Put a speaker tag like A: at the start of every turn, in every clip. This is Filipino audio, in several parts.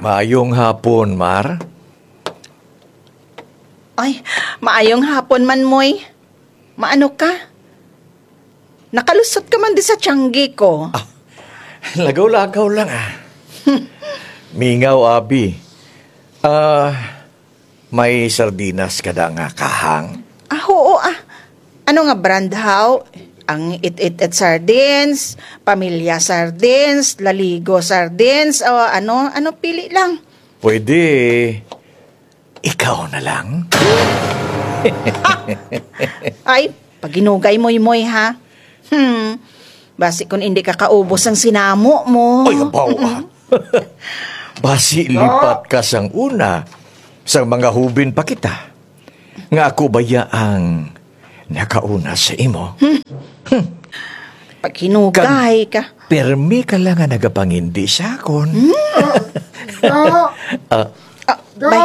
A: Maayong hapon, Mar.
B: Ay, maayong hapon man, moy. Maano ka? Nakalusot ka man di sa tiyanggi ko.
A: Lagaw-lagaw lang Mingaw, Abi. May sardinas ka da nga kahang.
B: Oo. Ano nga brand how? Ang it sardines, Pamilya sardines, Laligo sardines, o ano pili lang.
A: Pwede, ikaw na lang.
B: Ay, paginugay moy ha. Basi kung hindi ka kaubos ang sinamo mo.
A: Ay, abaw Basi lipat ka sang una, sang mga hubin pa kita. Nga ako baya ang nakauna sa imo.
B: Pag hinugay ka.
A: Permi ka lang nga nagapangindi sa akon.
B: Bay,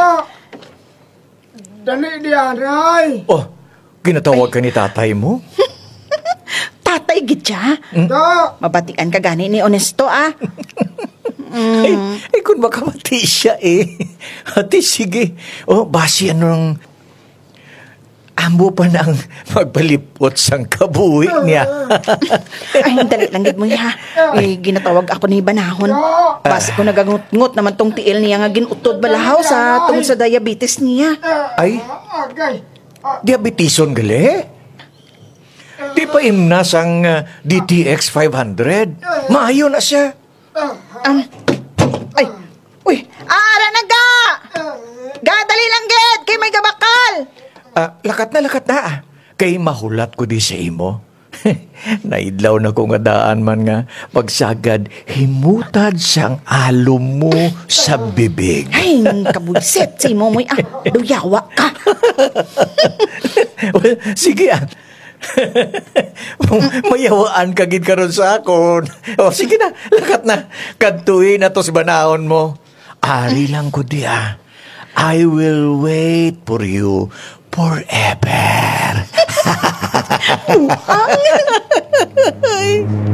C: Dali di aray.
A: Oh, ginatawag ka ni tatay mo?
B: tatay gitya.
C: Da.
B: Mabatian ka gani ni Honesto
A: Ay, kung makamati siya Ate, sige. Oh, basi anong amo pa nang magpalipot sang kabuhi niya.
B: Ay, dali lang gid mo ha. Ginatawag ako ni Banahon. Basi ko nagangut-ngut naman tong tiil niya nga ginutod balahaw sa tungod sa diabetes niya.
A: Ay,
C: Agay.
A: diabetison gali? Di pa imnas ang DTX 500. Maayo na siya.
B: Ay, uy, ara na ga! Dali lang gid, kay may gabakal.
A: Lakat na. Kay mahulat ko di sa imo. Naidlaw na ko nga daan man nga pagsagad himutad sang alom mo sa bibig.
B: Ay, kabuisit si Momoy duyawa ka.
A: Well, sige Mayawaan ka gid karon sa akon. O sige na, lakat na. Kadtuin na to sa banahon mo. Ari lang ko di I will wait for you forever.